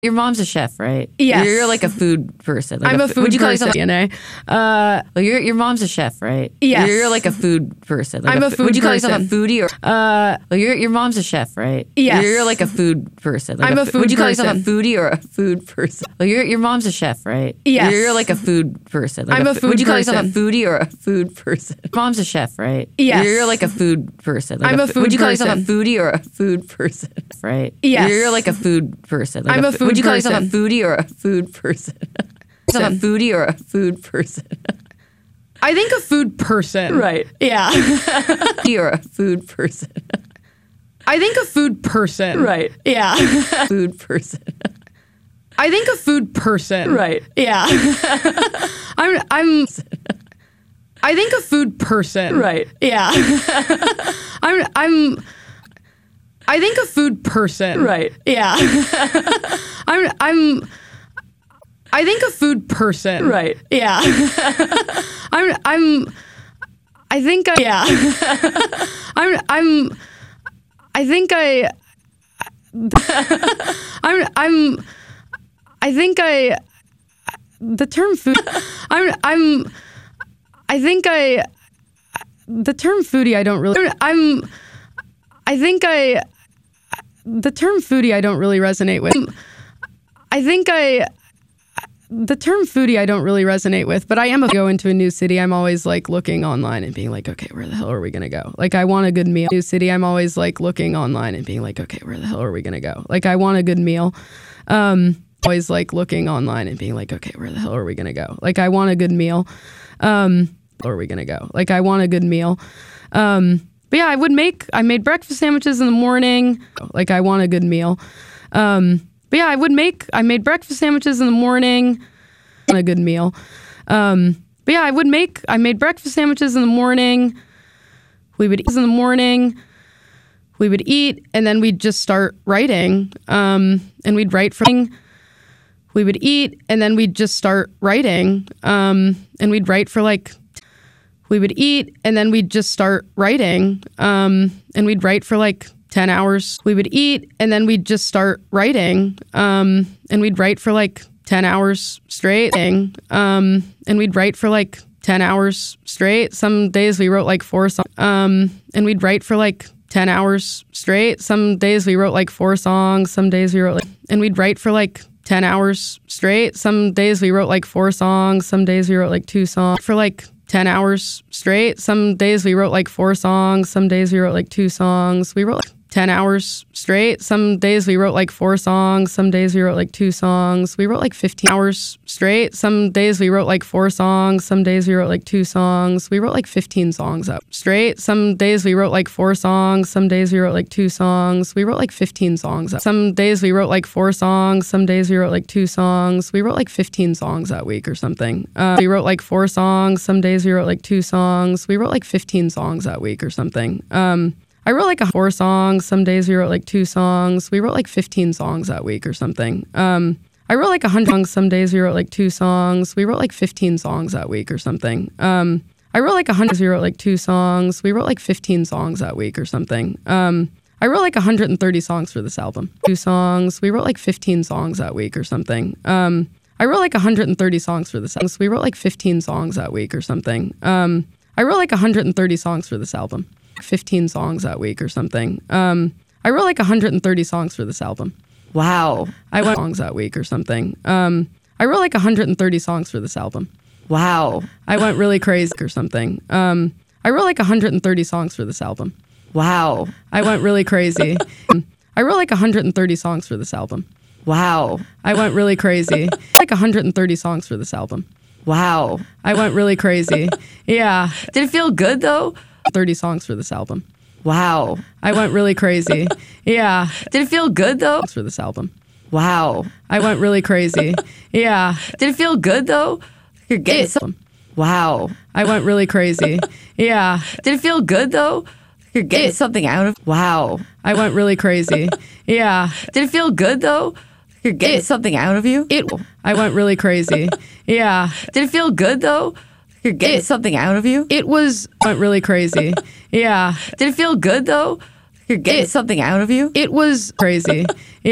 Your mom's a chef, right? Yes. You're like a food person. Like I'm a food would you call person. yourself DNA. your mom's a chef, right? Yes. You're like a food person. Like I'm a food would you call yourself a person. foodie or your mom's a chef, right? Yes. You're like a food person. Like I'm a food would you call yourself a person. foodie or a food person? Your mom's a chef, right? Yes. You're like a food person. Like I'm a food would you call yourself a person. foodie or a food person? Mom's a chef, right? Yes. You're like a food person. Like I'm a food would you call yourself a person. foodie or a food person? Right? Yes. You're like a food person. Like I'm a food would you call yourself a person. foodie or a food person? Yourself a foodie or a food person? I think a food person. Right. Yeah. You're a food person. I think a food person. Right. Yeah. Food person. I think a food person. Right. Yeah. I'm I think a food person. Right. Yeah. I think a food person. Right. Yeah. I think a food person. Right. Yeah. I think I yeah. I think the term food the term foodie I don't really the term foodie I don't really resonate with. The term foodie I don't really resonate with, but I am go into a new city. I'm always like looking online and being like, okay, where the hell are we going to go? Like I want a good meal. New city. I'm always like looking online and being like, okay, where the hell are we going to go? Like I want a good meal. Always like looking online and being like, okay, where the hell are we going to go? Like I want a good meal. Where are we going to go? Like I want a good meal. But yeah, I made breakfast sandwiches in the morning. Like I want a good meal. But yeah, I made breakfast sandwiches in the morning. On a good meal. But yeah, I made breakfast sandwiches in the morning. We would eat and then we'd just start writing. And we'd write we would eat and then we'd just start writing. And we'd write for like, we would eat and then we'd just start writing. And we'd write for like 10 hours. We would eat and then we'd just start writing. And we'd write for like 10 hours straight. And we'd write for like 10 hours straight. Some days we wrote like 4 songs. And we'd write for like 10 hours straight. Some days we wrote like 4 songs. Some days we wrote like, and we'd write for like 10 hours straight. Some days we wrote like 4 songs. Some days we wrote like 2 songs for like 10 hours straight. Some days we wrote like 4 songs. Some days we wrote like 2 songs. We wrote like 10 hours straight. Some days we wrote like 4 songs. Some days we wrote like 2 songs. We wrote like 15 hours straight. Some days we wrote like 4 songs. Some days we wrote like 2 songs. We wrote like 15 songs up straight. Some days we wrote like 4 songs. Some days we wrote like 2 songs. We wrote like 15 songs up. Some days we wrote like 4 songs. Some days we wrote like 2 songs. We wrote like 15 songs that week or something. We wrote like 4 songs. Some days we wrote like 2 songs. We wrote like 15 songs that week or something. I wrote like 4 songs. Some days we wrote like 2 songs. We wrote like 15 songs that week or something. I wrote like 100 songs. Some days we wrote like 2 songs. We wrote like 15 songs that week or something. I wrote like 100. We wrote like 2 songs. We wrote like 15 songs that week or something. I wrote like 130 songs for this album. 2 songs. We wrote like 15 songs that week or something. I wrote like 130 songs for this. We wrote like 15 songs that week or something. I wrote like 130 songs for this album. 15 songs that week or something. I wrote like 130 songs for this album. Wow. I went songs that week or something. I wrote like 130 songs for this album. Wow. I went really crazy or something. I wrote like 130 songs for this album. Wow. I went really crazy. I wrote like 130 songs for this album. Wow. I went really crazy. Like 130 songs for this album. Wow. I went really crazy. Yeah. Did it feel good though? 30 songs for this album. Wow. I went really crazy. Yeah. Did it feel good though? For this album. Wow. I went really crazy. Yeah. Did it feel good though? You're getting some. Wow. I went really crazy. Yeah. Did it feel good though? You're getting something out of. Wow. I went really crazy. Yeah. Did it feel good though? You're getting something out of you. I went really crazy. Yeah. Did it feel good though? You're getting something out of you. Went really crazy. Yeah. Did it feel good though? You're getting something out of you. It was crazy.